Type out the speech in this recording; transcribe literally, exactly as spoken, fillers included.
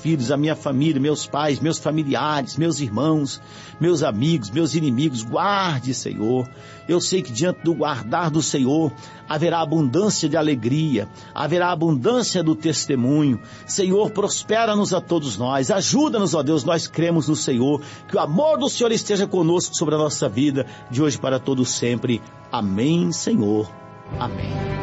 filhos, a minha família, meus pais, meus familiares, meus irmãos, meus amigos, meus inimigos. Guarde, Senhor. Eu sei que diante do guardar do Senhor haverá abundância de alegria, haverá abundância do testemunho. Senhor, prospera-nos a todos nós, ajuda-nos, ó Deus, nós cremos no Senhor, que o amor do Senhor esteja conosco sobre a nossa vida, de hoje para todos sempre. Amém, Senhor. Amém.